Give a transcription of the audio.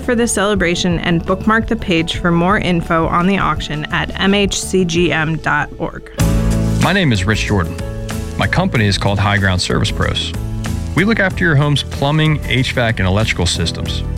for the celebration and bookmark the page for more info on the auction at mhcgm.org. My name is Rich Jordan. My company is called High Ground Service Pros. We look after your home's plumbing, HVAC, and electrical systems.